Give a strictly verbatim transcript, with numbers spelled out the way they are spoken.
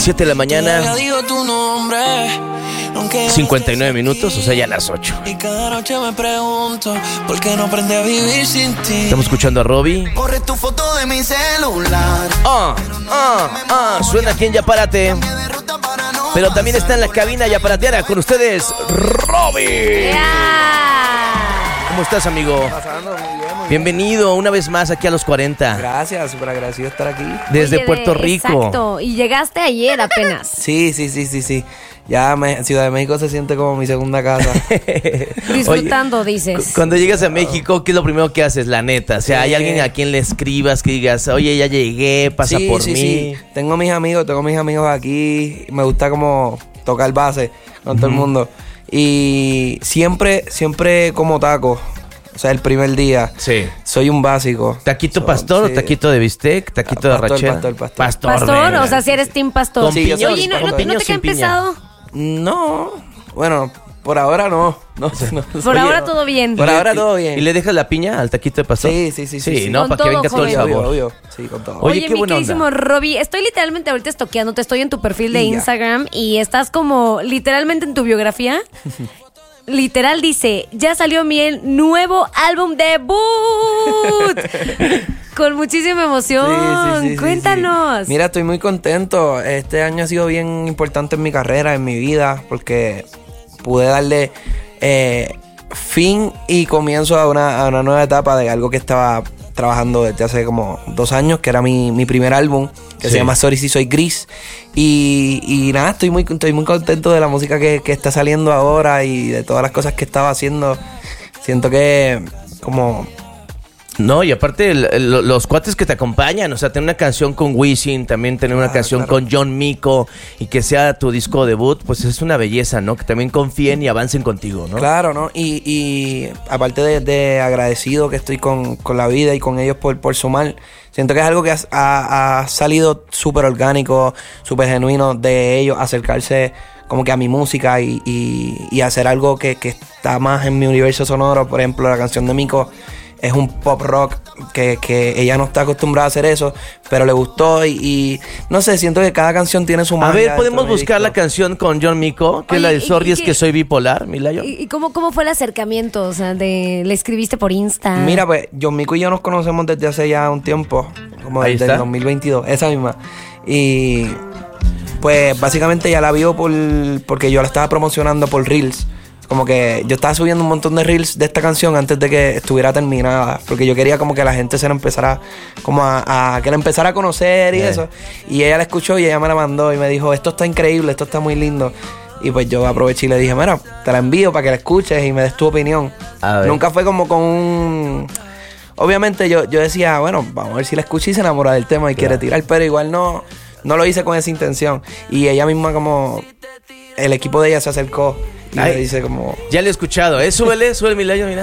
siete de la mañana, cincuenta y nueve minutos, o sea, ya a las ocho. Y cada noche me pregunto por qué no aprendí a vivir sin ti. Estamos escuchando a Robbie. Borré tu foto de mi celular. Ah, ah, ah, suena aquí en Yapárate. Pero también está en la cabina yaparateara con ustedes, Robbie. Yeah. ¿Cómo estás, amigo? Pasando muy bien, muy Bienvenido una vez más aquí a los cuarenta. Gracias, súper agradecido de estar aquí. Desde Oye, Puerto de- Rico. Exacto, y llegaste ayer apenas. Sí, sí, sí, sí, sí. Ya me- Ciudad de México se siente como mi segunda casa. Disfrutando, Oye, dices. cu- Cuando llegas a México, ¿qué es lo primero que haces? La neta. O sea, ¿hay Sí. alguien a quien le escribas que digas, oye, ya llegué, pasa sí, por sí, mí? sí. Tengo mis amigos, tengo mis amigos aquí. Me gusta como tocar base con todo el mundo. Y siempre, siempre como taco. O sea, el primer día. Sí. Soy un básico. ¿Taquito So, pastor sí. o taquito de bistec? ¿Taquito de Pastor, arrachera? pastor, pastor. Pastor, venga. o sea, si eres team pastor. Con Sí, yo piña, soy Oye, ¿no, con no, no piña o te queda sin piña? pesado? No, bueno, por ahora no. no, no Por Oye, ahora no. todo bien. Por ¿Y le- ahno. ahora todo bien. ¿Y le dejas la piña al taquito de pastor? Sí, sí, sí, sí, sí. ¿no? Con Para que todo, venga todo el joven. sabor. Obvio, obvio. Sí, con todo. Oye, Oye, qué mi buena onda. queridísimo Robbie, estoy literalmente ahorita estoqueando, te estoy en tu perfil de Y ya. Instagram y estás como literalmente en tu biografía. Literal dice, ya salió mi nuevo álbum debut. Con muchísima emoción. Sí, sí, sí, sí, Cuéntanos. sí. Mira, estoy muy contento. Este año ha sido bien importante en mi carrera, en mi vida, porque pude darle eh, fin y comienzo a una, a una nueva etapa de algo que estaba trabajando desde hace como dos años, que era mi, mi primer álbum, que Sí. se llama Sorry si soy gris. Y, y nada, estoy muy, estoy muy contento de la música que, que está saliendo ahora y de todas las cosas que estaba haciendo. Siento que como... No, y aparte el- el- los cuates que te acompañan, o sea, tener una canción con Wisin, también tener una Ah, canción claro. con John Mico y que sea tu disco debut, pues es una belleza, ¿no? Que también confíen y avancen contigo, ¿no? Claro, ¿no? Y, y aparte de, de agradecido que estoy con, con la vida y con ellos por, por sumar, siento que es algo que ha, ha- ha salido súper orgánico, súper genuino de ellos acercarse como que a mi música y, y, y hacer algo que, que está más en mi universo sonoro. Por ejemplo, la canción de Mico es un pop rock que, que ella no está acostumbrada a hacer eso, pero le gustó y, y no sé, siento que cada canción tiene su A magia. ver, dentro ¿podemos de mi buscar la disco. canción con John Mico? Que es la Oye, de y- Sorry y es que- que soy bipolar, Milayo. ¿Y, y cómo, cómo fue el acercamiento? O sea, de, ¿le escribiste por Insta? Mira, pues, John Mico y yo nos conocemos desde hace ya un tiempo, como Ahí desde está. el dos mil veintidós, esa misma. Y pues básicamente ya la vio por, porque yo la estaba promocionando por Reels. Como que yo estaba subiendo un montón de Reels de esta canción antes de que estuviera terminada, porque yo quería como que la gente se la empezara, como a, a que la empezara a conocer y Yeah. eso. Y ella la escuchó y ella me la mandó y me dijo, esto está increíble, esto está muy lindo. Y pues yo aproveché y le dije, mira, te la envío para que la escuches y me des tu opinión. A ver. Nunca fue como con un... Obviamente yo, yo decía, bueno, vamos a ver si la escucha y se enamora del tema y quiere tirar, pero igual no, no lo hice con esa intención. Y ella misma como... El equipo de ella se acercó y Ay. me dice como... Ya lo he escuchado, ¿eh? Súbele, súbele, Milayo, mira.